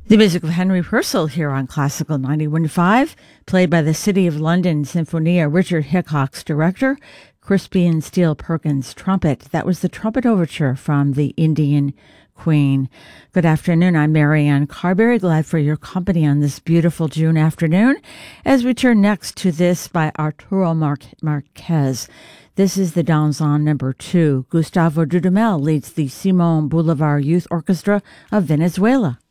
The music of Henry Purcell here on Classical 91.5, played by the City of London Sinfonia, Richard Hickok's director, Crispian Steele Perkins trumpet. That was the trumpet overture from the Indian Queen. Good afternoon. I'm Marianne Carberry, glad for your company on this beautiful June afternoon as we turn next to this by Arturo Marquez. This is the Danzón number 2. Gustavo Dudamel leads the Simón Bolívar Youth Orchestra of Venezuela.